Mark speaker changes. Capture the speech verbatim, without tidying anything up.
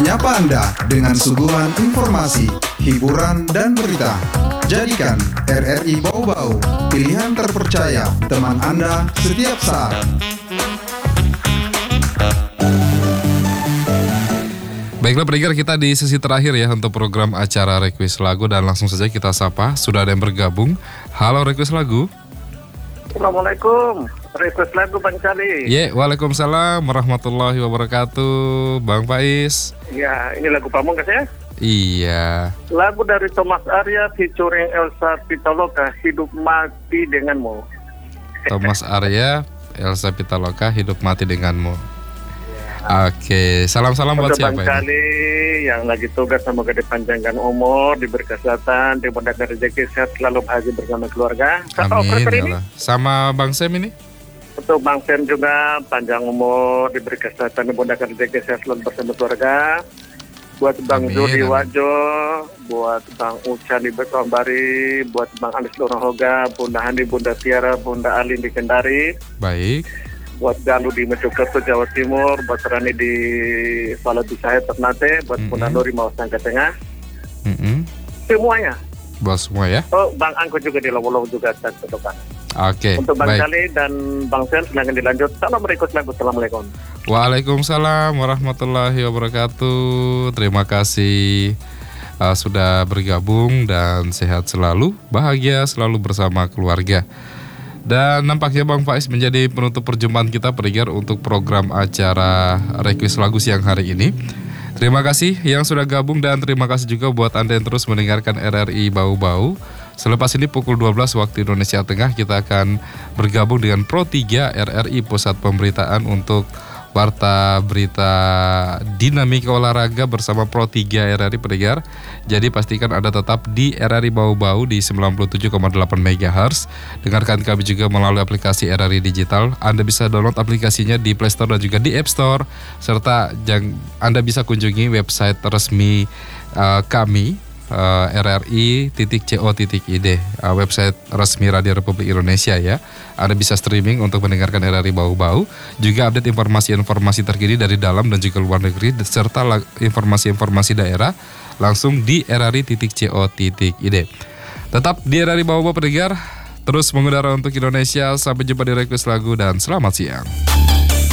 Speaker 1: menyapa Anda dengan suguhan informasi, hiburan, dan berita. Jadikan R R I Bau-Bau pilihan terpercaya teman Anda setiap saat.
Speaker 2: Baiklah pendengar, kita di sesi terakhir ya untuk program acara Request Lagu, dan langsung saja kita sapa, sudah ada yang bergabung. Halo Request Lagu.
Speaker 3: Assalamualaikum, Request Lagu Bang Cali.
Speaker 2: Ye, waalaikumsalam warahmatullahi wabarakatuh, Bang Faiz.
Speaker 3: Ya, ini lagu Pamungkas ya?
Speaker 2: Iya.
Speaker 3: Lagu dari Thomas Arya featuring Elsa Pitaloka, Hidup Mati Denganmu.
Speaker 2: Thomas Arya, Elsa Pitaloka, Hidup Mati Denganmu. Oke, salam-salam buat
Speaker 3: Untuk
Speaker 2: siapa
Speaker 3: Bang
Speaker 2: ini?
Speaker 3: Cali yang lagi tugas, semoga dipanjangkan umur, diberi kesehatan, dimudahkan rezeki, sehat, selalu bahagia bersama keluarga. Kata
Speaker 2: Amin
Speaker 3: operator
Speaker 2: ya
Speaker 3: ini,
Speaker 2: Allah. Sama Bang Sem ini?
Speaker 3: untuk Bang Sen juga panjang umur, diberi kesehatan, dimudahkan rezeki, sehat, selalu bersama keluarga. Buat Bang
Speaker 2: Amin,
Speaker 3: Zudi
Speaker 2: amin.
Speaker 3: Wajo, buat Bang Uca di Bari, buat Bang Anis Lorohoga, Bunda Handi, Bunda Tiara, Bunda Alin di Kendari,
Speaker 2: Baik.
Speaker 3: buat Galuh di Mojokerto, Jawa Timur, buat Rani di Salatisahe, Ternate, buat
Speaker 2: Mm-mm.
Speaker 3: Bunda Nuri Mawas Tangga Tengah,
Speaker 2: Mm-mm.
Speaker 3: semuanya.
Speaker 2: Bos semua ya.
Speaker 3: Oh, Bang Angko juga di Lowo-Lowo juga dan Kedokan.
Speaker 2: Oke,
Speaker 3: Untuk Bang
Speaker 2: baik.
Speaker 3: Cali dan Bang Sen, silahkan dilanjut. Salam Request Lagu, Assalamualaikum.
Speaker 2: Waalaikumsalam warahmatullahi wabarakatuh. Terima kasih uh, sudah bergabung dan sehat selalu, bahagia selalu bersama keluarga. Dan nampaknya Bang Faiz menjadi penutup perjumpaan kita pendengar untuk program acara Request Lagu siang hari ini. Terima kasih yang sudah gabung, dan terima kasih juga buat Anda yang terus mendengarkan R R I Bau-Bau. Selepas ini pukul dua belas waktu Indonesia Tengah, kita akan bergabung dengan Pro tiga R R I Pusat Pemberitaan untuk Warta Berita Dinamika Olahraga bersama Pro tiga R R I pendengar. Jadi pastikan Anda tetap di R R I Bau-Bau di sembilan puluh tujuh koma delapan megahertz. Dengarkan kami juga melalui aplikasi R R I Digital. Anda bisa download aplikasinya di Play Store dan juga di App Store. Serta jang, Anda bisa kunjungi website resmi uh, kami, uh, R R I titik co titik id, uh, website resmi Radio Republik Indonesia ya. Anda bisa streaming untuk mendengarkan R R I Bau-Bau, juga update informasi-informasi terkini dari dalam dan juga luar negeri, serta la- informasi-informasi daerah langsung di R R I titik co titik id. Tetap di R R I Bau-Bau pendengar, terus mengudara untuk Indonesia. Sampai jumpa di Request Lagu dan selamat siang.